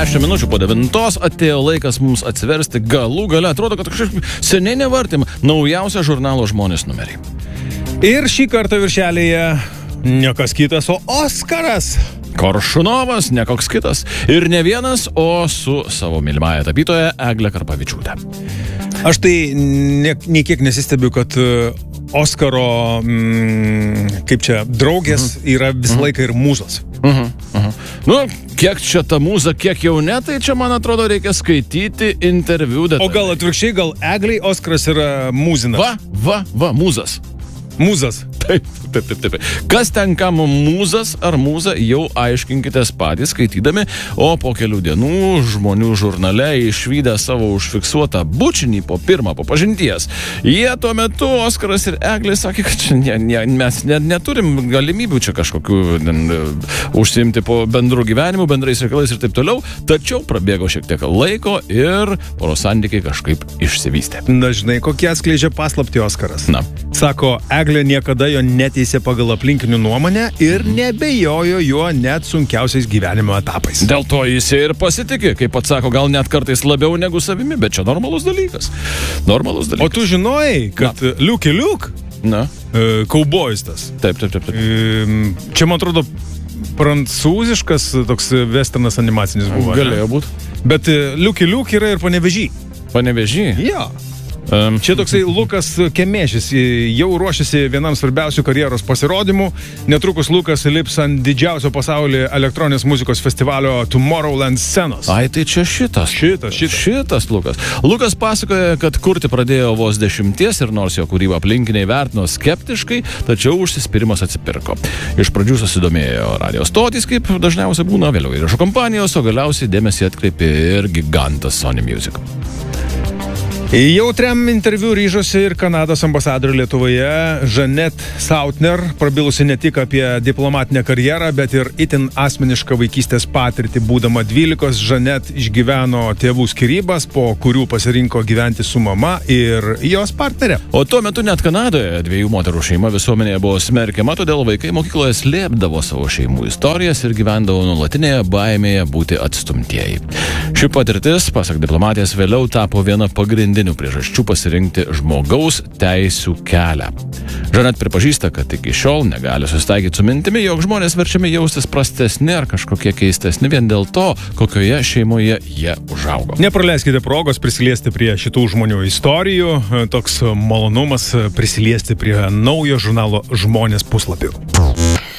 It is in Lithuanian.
10 minučių po 9 atėjo laikas mums atsiversti galų gale. Atrodo, kad kažkaip seniai nevartėm naujausią žurnalo Žmonės numerį. Ir šį kartą viršelėje ne kas kitas, o Oskaras. Koršunovas, ne koks kitas. Ir ne vienas, o su savo mylimąja tapytoja Egle Karpavičiūte. Aš tai nei kiek nesistebiu, kad Oskaro, kaip čia, draugės yra visą laiką ir mūzos. Nu, kiek čia ta mūza, kiek jau ne, tai čia, man atrodo, reikia skaityti interviu detaliai. O gal atvirkščiai, gal Eglei Oskaras yra mūzinas? Va, mūzas. Mūzas. Taip. Kas ten kam mūzas ar mūza, jau aiškinkitės patys skaitydami, o po kelių dienų Žmonių žurnale išvydę savo užfiksuotą bučinį po pažinties. Jie tuo metu, Oskaras ir Eglė, sakė, kad čia mes neturim galimybių čia kažkokių užsiimti po bendrų gyvenimų, bendrais reikalais ir taip toliau, tačiau prabėgo šiek tiek laiko ir poros santykiai kažkaip išsivystė. Na, žinai, kokie atskleidžia paslaptį Oskaras? Na. Sako, Eglė niekada jo neteisė pagal aplinkinių nuomonę ir nebejojo juo net sunkiausiais gyvenimo etapais. Dėl to jis ir pasitikė, kaip pats sako, gal net kartais labiau negu savimi, bet čia normalus dalykas. O tu žinojai, kad Liuki Liuk, kaubojus tas. Taip. Čia, man atrodo, prancūziškas toks westernas animacinis buvo. Galėjo būti. Bet Liuki Liuk yra ir Panevėžy. Panevėžy? Jo. Čia toksai Lukas Kemėšis jau ruošiasi vienam svarbiausių karjeros pasirodymų. Netrukus Lukas lips ant didžiausio pasaulyje elektroninės muzikos festivalio Tomorrowland scenos. Ai, tai čia šitas Lukas. Lukas pasakoja, kad kurti pradėjo vos 10 ir nors jo kūrybą aplinkiniai vertino skeptiškai, tačiau užsispyrimas atsipirko. Iš pradžių susidomėjo radio stotys, kaip dažniausiai būna, vėliau įrašų kompanijos, o galiausiai dėmesį atkreipė ir gigantas Sony Music. Jautriam interviu ryžosi ir Kanados ambasadorė Lietuvoje Žanet Sautner, prabilusi ne tik apie diplomatinę karjerą, bet ir itin asmenišką vaikystės patirtį. Būdama 12, Žanet išgyveno tėvų skyrybas, po kurių pasirinko gyventi su mama ir jos partnerė. O tuo metu net Kanadoje 2 moterų šeima visuomenėje buvo smerkiama, todėl vaikai mokykloje slėpdavo savo šeimų istorijas ir gyvendavo nuolatinėje baimėje būti atstumtieji. Ši patirtis, pasak diplomatės, vėliau tapo viena pagrindinių priežasčių pasirinkti žmogaus teisių kelią. Žanet pripažįsta, kad iki šiol negali susitaikyti su mintimi, jog žmonės verčiami jaustis prastesni ar kažkokie keistesni vien dėl to, kokioje šeimoje jie užaugo. Nepraleiskite progos prisiliesti prie šitų žmonių istorijų. Toks malonumas prisiliesti prie naujo žurnalo Žmonės puslapių.